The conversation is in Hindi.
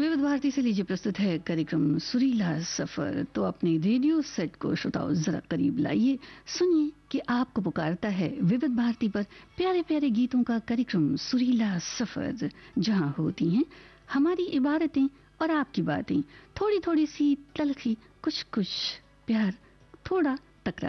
विविध भारती से लीजिए प्रस्तुत है कार्यक्रम सुरीला सफर। तो अपने रेडियो सेट को श्रोताओं जरा करीब लाइए, सुनिए कि आपको पुकारता है विविध भारती पर प्यारे प्यारे गीतों का कार्यक्रम सुरीला सफर, जहां होती हैं हमारी इबारतें और आपकी बातें, थोड़ी थोड़ी सी तलखी, कुछ कुछ प्यार, थोड़ा